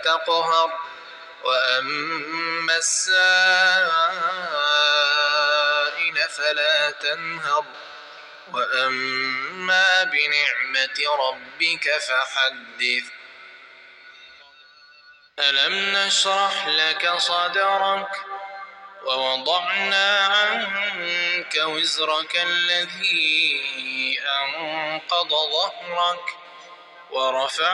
تقهر وأما السائل فلا تنهر وأما بنعمة ربك فحدث. ألم نشرح لك صدرك ووضعنا عنك وزرك الذي أنقض ظهرك ورفعنا